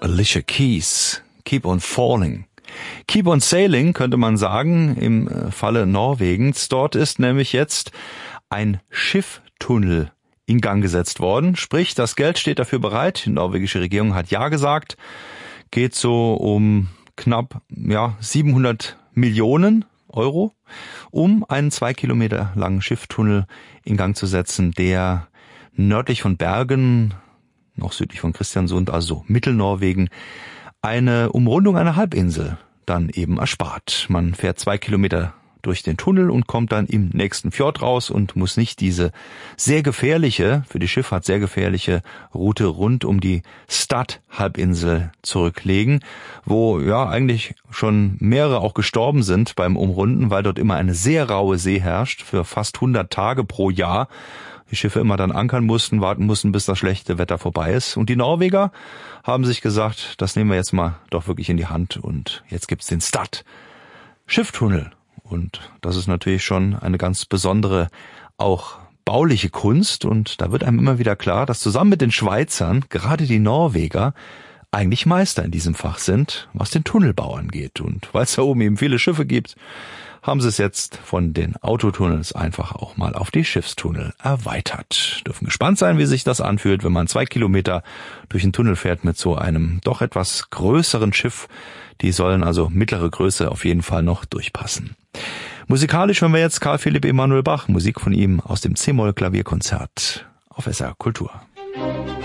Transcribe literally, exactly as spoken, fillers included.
Alicia Keys, Keep on Falling. Keep on Sailing könnte man sagen im Falle Norwegens. Dort ist nämlich jetzt ein Schifftunnel in Gang gesetzt worden. Sprich, das Geld steht dafür bereit. Die norwegische Regierung hat ja gesagt. Geht so um knapp ja siebenhundert Millionen Euro, um einen zwei Kilometer langen Schifftunnel in Gang zu setzen, der nördlich von Bergen, noch südlich von Kristiansund, also Mittelnorwegen, eine Umrundung einer Halbinsel dann eben erspart. Man fährt zwei Kilometer durch den Tunnel und kommt dann im nächsten Fjord raus und muss nicht diese sehr gefährliche, für die Schifffahrt sehr gefährliche Route rund um die Stad-Halbinsel zurücklegen, wo ja eigentlich schon mehrere auch gestorben sind beim Umrunden, weil dort immer eine sehr raue See herrscht für fast hundert Tage pro Jahr. Die Schiffe immer dann ankern mussten, warten mussten, bis das schlechte Wetter vorbei ist. Und die Norweger haben sich gesagt, das nehmen wir jetzt mal doch wirklich in die Hand und jetzt gibt's den Stad-Schifftunnel. Und das ist natürlich schon eine ganz besondere, auch bauliche Kunst. Und da wird einem immer wieder klar, dass zusammen mit den Schweizern gerade die Norweger eigentlich Meister in diesem Fach sind, was den Tunnelbau angeht. Und weil es da oben eben viele Schiffe gibt, haben sie es jetzt von den Autotunnels einfach auch mal auf die Schiffstunnel erweitert. Dürfen gespannt sein, wie sich das anfühlt, wenn man zwei Kilometer durch den Tunnel fährt mit so einem doch etwas größeren Schiff. Die sollen also mittlere Größe auf jeden Fall noch durchpassen. Musikalisch hören wir jetzt Carl Philipp Emanuel Bach, Musik von ihm aus dem C-Moll-Klavierkonzert auf S R Kultur.